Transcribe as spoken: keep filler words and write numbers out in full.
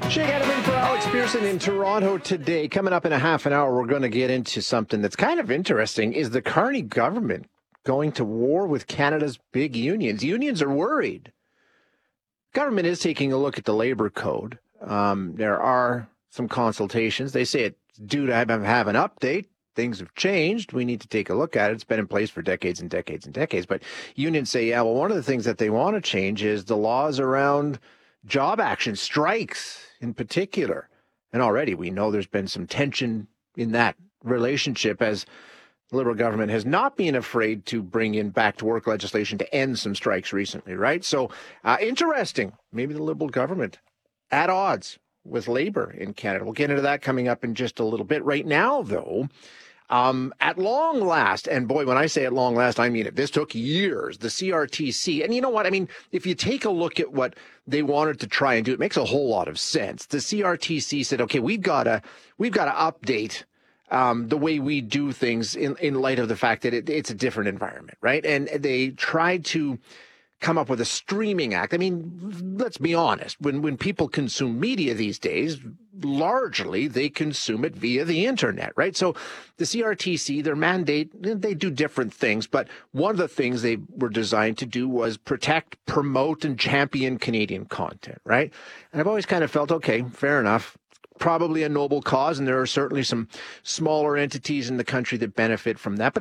Shane Edelman for Alex Pearson in Toronto today. Coming up in a half an hour, we're going to get into something that's kind of interesting. Is the Carney government going to war with Canada's big unions? Unions are worried. Government is taking a look at the labor code. Um, there are some consultations. They say it's due to have, have an update. Things have changed. We need to take a look at it. It's been in place for decades and decades and decades. But unions say, yeah, well, one of the things that they want to change is the laws around job action, strikes in particular. And already we know there's been some tension in that relationship as the Liberal government has not been afraid to bring in back to work legislation to end some strikes recently, right? So uh, interesting. Maybe the Liberal government at odds with Labour in Canada. We'll get into that coming up in just a little bit. Right now, though, Um, at long last, and boy, when I say at long last, I mean it. This took years, the C R T C. And you know what? I mean, if you take a look at what they wanted to try and do, it makes a whole lot of sense. The C R T C said, okay, we've got to, we've got to update um, the way we do things in, in light of the fact that it, it's a different environment, right? And they tried to come up with a streaming act. I mean, let's be honest. When when people consume media these days, largely they consume it via the internet, right? So the C R T C, their mandate, they do different things, but one of the things they were designed to do was protect, promote, and champion Canadian content, right? And I've always kind of felt, okay, fair enough. Probably a noble cause, and there are certainly some smaller entities in the country that benefit from that. But